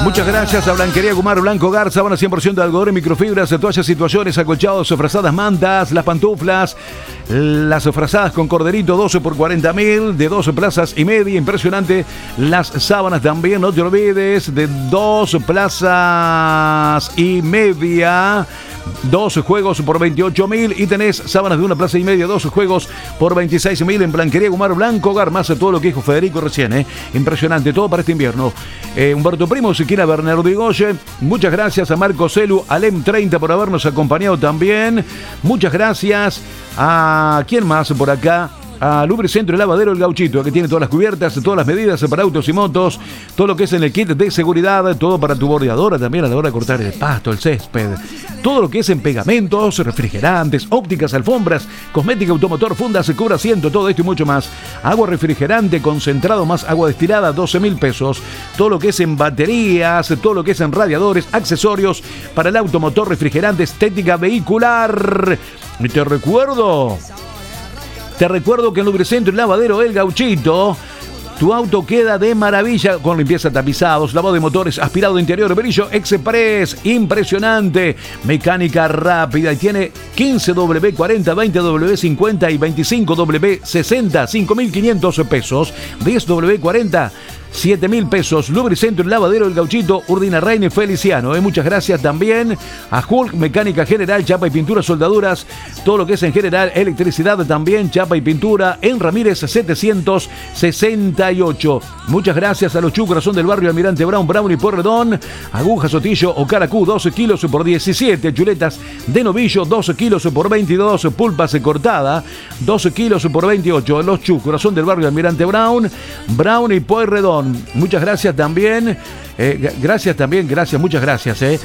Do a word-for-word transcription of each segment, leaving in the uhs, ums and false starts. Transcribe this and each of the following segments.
Muchas gracias a Blanquería Gumar Blanco Gar, sábana cien por ciento de algodón y microfibras, toallas, situaciones, acolchados, frazadas, mantas, las pantuflas, las frazadas con corderito, doce por cuarenta mil, de doce plazas y media, impresionante. Las sábanas también, no te olvides, de dos plazas y media, doce juegos por veintiocho mil, y tenés sábanas de una plaza y media, doce juegos por veintiséis mil en Blanquería Gumar Blanco Gar, más de todo lo que dijo Federico recién, ¿eh? Impresionante, todo para este invierno. Eh, Humberto Primo, Siquina Bernardo Igoye, muchas gracias a Marco Celu, Alem treinta por habernos acompañado también. Muchas gracias a ¿quién más por acá? A Lubricentro y Lavadero El Gauchito, que tiene todas las cubiertas, todas las medidas para autos y motos, todo lo que es en el kit de seguridad, todo para tu bordeadora también a la hora de cortar el pasto, el césped, todo lo que es en pegamentos, refrigerantes, ópticas, alfombras, cosmética, automotor, fundas, cubra asiento, todo esto y mucho más. Agua refrigerante, concentrado más agua destilada, doce mil pesos. Todo lo que es en baterías, todo lo que es en radiadores, accesorios para el automotor, refrigerante, estética vehicular. Y te recuerdo... Te recuerdo que en Lubricentro y Lavadero El Gauchito, tu auto queda de maravilla con limpieza, tapizados, lavado de motores, aspirado de interior, brillo Express, impresionante, mecánica rápida, y tiene quince W, cuarenta, veinte W, cincuenta y veinticinco W, sesenta, cinco mil quinientos pesos, diez W, cuarenta, siete mil pesos. Lubricentro y Lavadero El Gauchito, Urdina Reine Feliciano. ¿eh? Muchas gracias también a Hulk, mecánica general, chapa y pintura, soldaduras, todo lo que es en general, electricidad también, chapa y pintura, en Ramírez setecientos sesenta y ocho. Muchas gracias a los chucros, son del barrio Almirante Brown, Brown y Porredón, aguja, sotillo o caracú, doce kilos por diecisiete, chuletas de novillo, doce kilos por veintidós, pulpas cortada, doce kilos por veintiocho. Los chucros son del barrio Almirante Brown, Brown y Porredón. Muchas gracias también, eh, gracias también, gracias, muchas gracias eh,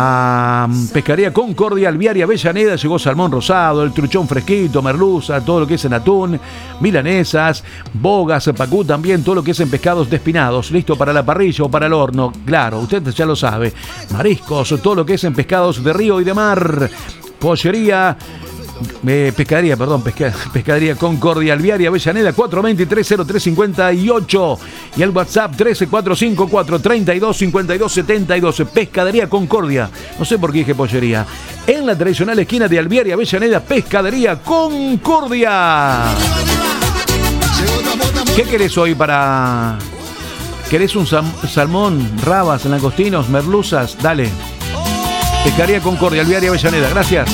a Pescaría Concordia, Alviaria Avellaneda, llegó salmón rosado, el truchón fresquito, merluza, todo lo que es en atún, milanesas, bogas, pacú también, todo lo que es en pescados despinados, listo para la parrilla o para el horno, claro, usted ya lo sabe, mariscos, todo lo que es en pescados de río y de mar, pollería, Eh, pescadería, perdón, pesca, Pescadería Concordia, Alviaria Avellaneda, cuatro dos tres, cero tres cinco ocho, y el WhatsApp trece, cuatrocientos cincuenta y cuatro, treinta y dos, cincuenta y dos, setenta y dos. Pescadería Concordia, no sé por qué dije pollería, en la tradicional esquina de Alviaria Avellaneda, Pescadería Concordia. ¿Qué querés hoy para...? ¿Querés un sam- salmón, rabas, langostinos, merluzas? Dale. Pescadería Concordia, Alviaria Avellaneda, gracias.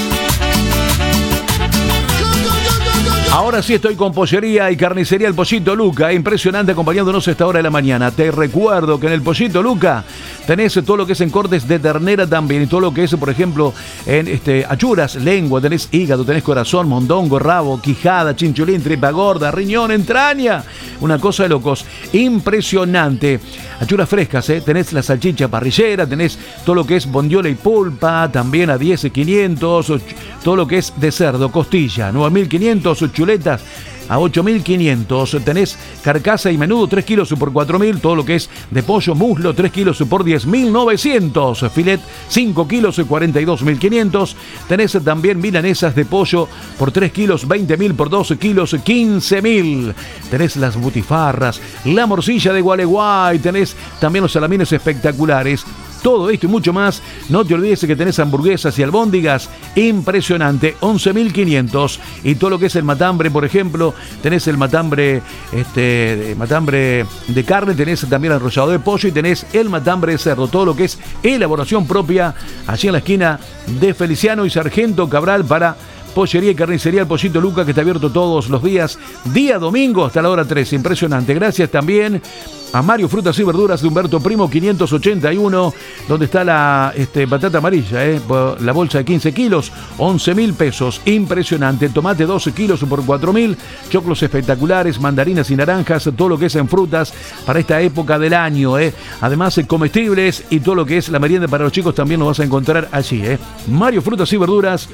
Ahora sí estoy con Pollería y Carnicería El Pollito Luca, impresionante, acompañándonos a esta hora de la mañana. Te recuerdo que en El Pollito Luca tenés todo lo que es en cortes de ternera también, y todo lo que es, por ejemplo, en este, achuras, lengua, tenés hígado, tenés corazón, mondongo, rabo, quijada, chinchulín, tripa gorda, riñón, entraña. Una cosa de locos, impresionante. Achuras frescas, ¿eh? Tenés la salchicha parrillera, tenés todo lo que es bondiola y pulpa, también a diez quinientos, todo lo que es de cerdo, costilla, nueve mil quinientos, chuletas a ocho mil quinientos, tenés carcasa y menudo tres kilos por cuatro mil, todo lo que es de pollo, muslo tres kilos por diez mil novecientos, filet cinco kilos cuarenta y dos mil quinientos, tenés también milanesas de pollo por tres kilos, veinte mil por doce kilos, quince mil, tenés las butifarras, la morcilla de Gualeguay, tenés también los salamines espectaculares. Todo esto y mucho más. No te olvides que tenés hamburguesas y albóndigas. Impresionante. once mil quinientos. Y todo lo que es el matambre, por ejemplo. Tenés el matambre, este, de, matambre de carne. Tenés también el arrollado de pollo. Y tenés el matambre de cerdo. Todo lo que es elaboración propia. Allí en la esquina de Feliciano y Sargento Cabral para Pollería y Carnicería El Pollito Luca, que está abierto todos los días. Día domingo hasta la hora tres. Impresionante. Gracias también a Mario Frutas y Verduras de Humberto Primo quinientos ochenta y uno, donde está la este, batata amarilla, eh, la bolsa de quince kilos, once mil pesos, impresionante. Tomate doce kilos por cuatro mil, choclos espectaculares, mandarinas y naranjas, todo lo que es en frutas para esta época del año, eh. Además, eh, comestibles y todo lo que es la merienda para los chicos también lo vas a encontrar allí, eh. Mario Frutas y Verduras.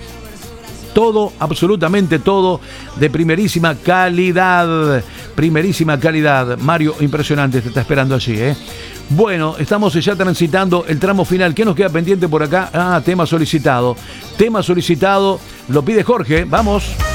Todo, absolutamente todo, de primerísima calidad. Primerísima calidad. Mario, impresionante, te está esperando allí, ¿eh? Bueno, estamos ya transitando el tramo final. ¿Qué nos queda pendiente por acá? Ah, tema solicitado. Tema solicitado, lo pide Jorge. Vamos.